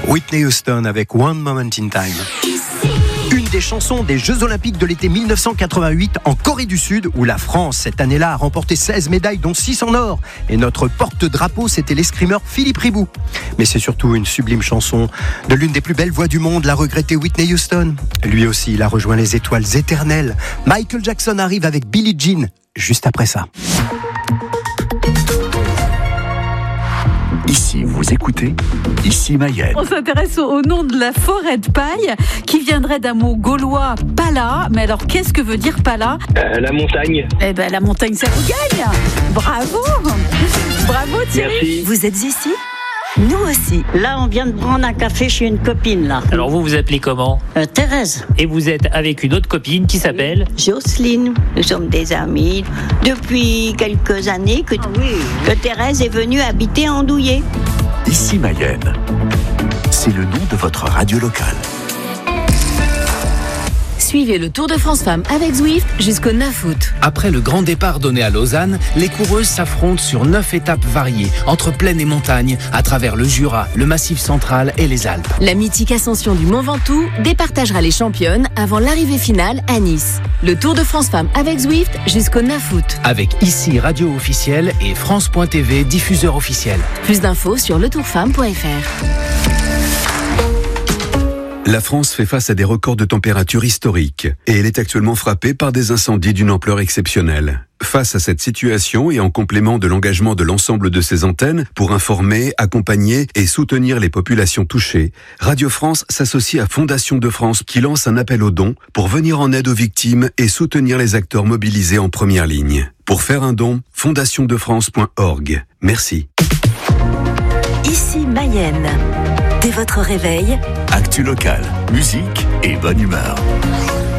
Whitney Houston avec One Moment in Time. Une des chansons des Jeux Olympiques de l'été 1988 en Corée du Sud, où la France, cette année-là, a remporté 16 médailles, dont 6 en or. Et notre porte-drapeau, c'était l'escrimeur Philippe Ribou. Mais c'est surtout une sublime chanson de l'une des plus belles voix du monde, la regrettée Whitney Houston. Lui aussi, il a rejoint les étoiles éternelles. Michael Jackson arrive avec Billie Jean, juste après ça. Ici, vous écoutez, ici Mayenne. On s'intéresse au nom de la forêt de paille, qui viendrait d'un mot gaulois, pala. Mais alors, qu'est-ce que veut dire pala ? La montagne. Eh ben, la montagne, ça vous gagne. Bravo. Bravo, Thierry. Merci. Vous êtes ici ? Nous aussi. Là, on vient de prendre un café chez une copine, là. Alors vous vous appelez comment ? Thérèse. Et vous êtes avec une autre copine qui s'appelle ? Jocelyne. Nous sommes des amis depuis quelques années que Thérèse est venue habiter à Andouillé. Ici Mayenne. C'est le nom de votre radio locale. Suivez le Tour de France Femmes avec Zwift jusqu'au 9 août. Après le grand départ donné à Lausanne, les coureuses s'affrontent sur 9 étapes variées, entre plaine et montagne, à travers le Jura, le Massif central et les Alpes. La mythique ascension du Mont Ventoux départagera les championnes avant l'arrivée finale à Nice. Le Tour de France Femmes avec Zwift jusqu'au 9 août. Avec ici radio officielle et France.tv diffuseur officiel. Plus d'infos sur letourfemme.fr. La France fait face à des records de température historiques et elle est actuellement frappée par des incendies d'une ampleur exceptionnelle. Face à cette situation et en complément de l'engagement de l'ensemble de ses antennes pour informer, accompagner et soutenir les populations touchées, Radio France s'associe à Fondation de France qui lance un appel aux dons pour venir en aide aux victimes et soutenir les acteurs mobilisés en première ligne. Pour faire un don, fondationdefrance.org. Merci. Ici Mayenne. Dès votre réveil, Actu locale, musique et bonne humeur.